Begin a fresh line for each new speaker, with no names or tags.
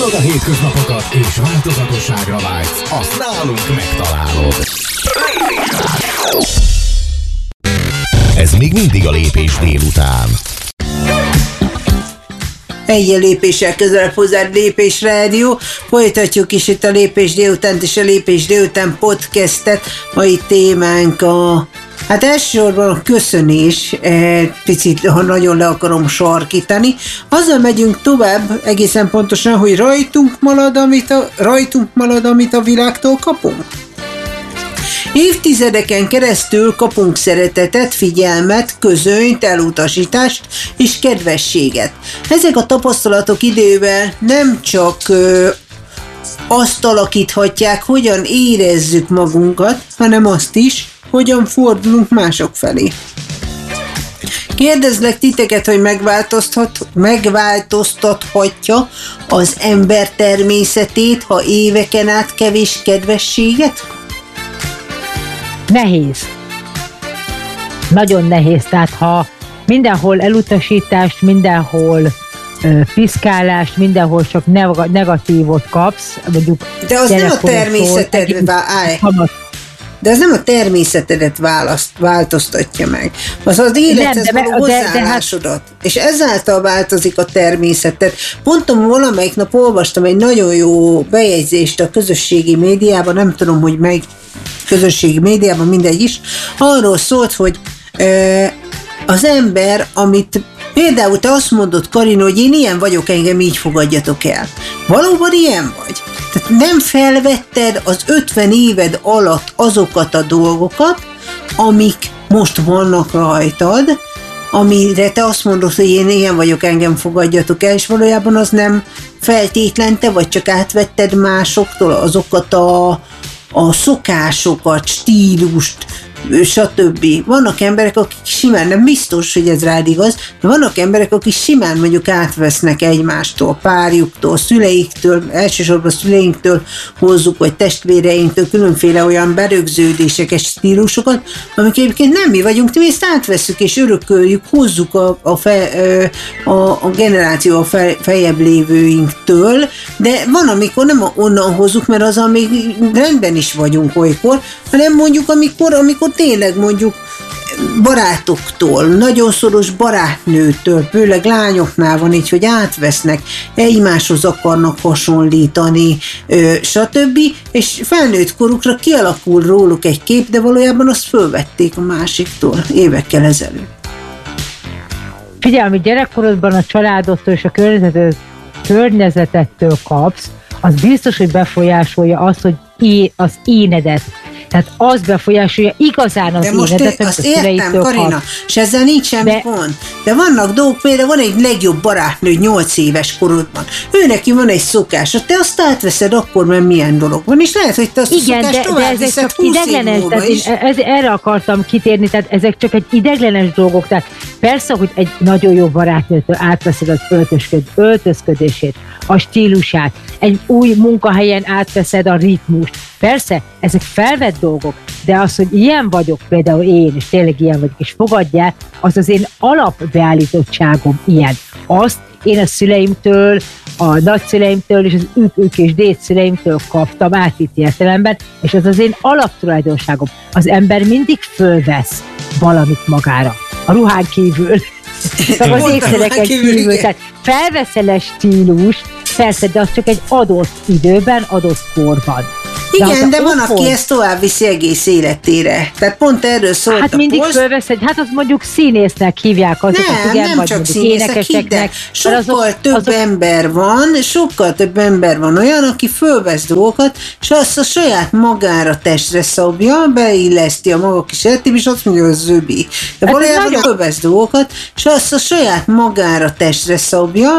Unod a hétköznapokat és változatosságra vágysz, azt nálunk megtalálod. Ez még mindig a Lépés délután.
Egy lépéssel közelebb hozzád Lépés Rádió. Folytatjuk is itt a Lépés délutánt és a Lépés délután podcastet. Mai témánk elsősorban a köszönés, picit, ha nagyon le akarom sarkítani. Azzal megyünk tovább egészen pontosan, hogy rajtunk marad, amit a világtól kapunk. Évtizedeken keresztül kapunk szeretetet, figyelmet, közönyt, elutasítást és kedvességet. Ezek a tapasztalatok idővel nem csak azt alakíthatják, hogyan érezzük magunkat, hanem azt is, hogyan fordulunk mások felé. Kérdezlek titeket, hogy megváltoztathatja az ember természetét, ha éveken át kevés kedvességet?
Nehéz. Nagyon nehéz. Tehát ha mindenhol elutasítást, mindenhol piszkálást, mindenhol csak negatívot kapsz, mondjuk...
De az nem a természetedet változtatja meg. Az élethez való hozzáállásodat. És ezáltal változik a természeted. Pont valamelyik nap olvastam egy nagyon jó bejegyzést a közösségi médiában, nem tudom, hogy melyik közösségi médiában, mindegy is, arról szólt, hogy az ember, amit például te azt mondod, Karina, hogy én ilyen vagyok, engem így fogadjatok el. Valóban ilyen vagy? Tehát nem felvetted az 50 éved alatt azokat a dolgokat, amik most vannak rajtad, amire te azt mondod, hogy én ilyen vagyok, engem fogadjatok el, és valójában az nem feltétlen te, vagy csak átvetted másoktól azokat a szokásokat, stílust, stb. Vannak emberek, akik simán, nem biztos, hogy ez rád igaz, de vannak emberek, akik simán mondjuk átvesznek egymástól, párjuktól, szüleiktől, elsősorban szüleinktől hozzuk, vagy testvéreinktől különféle olyan berögződéseket, stílusokat, amik egyébként nem mi vagyunk, mi ezt átveszünk és örököljük, hozzuk a generáció a feljebb lévőinktől, de van, amikor nem onnan hozzuk, mert az, még rendben is vagyunk olykor, hanem mondjuk, amikor tényleg mondjuk barátoktól, nagyon szoros barátnőtől, főleg lányoknál van így, hogy átvesznek, egymáshoz akarnak hasonlítani, stb. És felnőtt korukra kialakul róluk egy kép, de valójában azt fölvették a másiktól évekkel ezelőtt.
Figyelj, amit gyerekkorodban a családodtól és a környezetettől kapsz, az biztos, hogy befolyásolja azt, hogy az énedet. Tehát az befolyásolja igazán az énedet,
azt értem, Karina, és ezzel nincs semmi gond. De vannak dolgok, például van egy legjobb barátnő 8 éves korodban. Ő neki van egy szokása, te azt átveszed akkor, mert milyen dolog van, és lehet, hogy te azt
igen,
a szokást tovább viszed 20 év múlva is.
Erre akartam kitérni, tehát ezek csak egy ideglenes dolgok, tehát persze, hogy egy nagyon jó barátnőtől átveszed az öltözködését, a stílusát, egy új munkahelyen átveszed a ritmust. Persze, ezek felvett dolgok, de az, hogy ilyen vagyok, például én, és tényleg ilyen vagyok, és fogadjál, az én alapbeállítottságom ilyen. Azt én a szüleimtől, a nagyszüleimtől és az ők és dédszüleimtől kaptam átvitt értelemben, és az én alaptulajdonságom. Az ember mindig fölvesz valamit magára, a ruhán kívül, az ékszereken kívül, tehát felveszel stílust, persze, de az csak egy adott időben, adott korban.
Igen, de van, aki ezt tovább viszi egész életére. Tehát pont erről szólt
hát
a
mindig
poszt.
fölveszed, hát azt mondjuk színésznek hívják azokat, igen,
nem
vagy
csak
énekeseknek.
Sokkal több ember van olyan, aki fölvesz dolgokat, és azt a saját magára testre szabja, beilleszti a maga kis életébe, és azt mondja, hogy zöbi. De valójában fölvesz dolgokat, és azt a saját magára testre szabja,